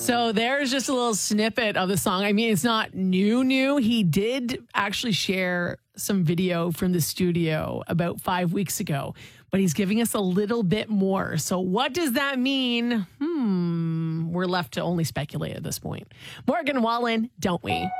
So there's just a little snippet of the song. I mean, it's not new. He did actually share some video from the studio about 5 weeks ago, but he's giving us a little bit more. So what does that mean? We're left to only speculate at this point. Morgan Wallen, don't we?